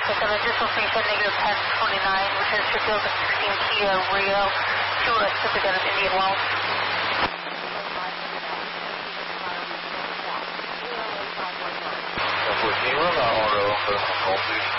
With an additional station, negative 1029, return to field 16 Kia Rio to us to begin at Indian Wells. Can you run that auto for the call, please?